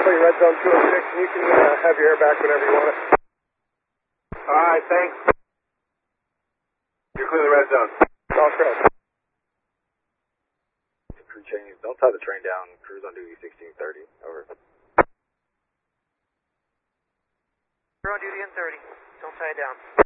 Charlie, red zone 206, and you can have your air back whenever you want it. Alright, thanks. You're clear the red zone. All correct. Crew change, don't tie the train down. Crew's on duty 1630. Over. Crew on duty in 30. Don't tie it down.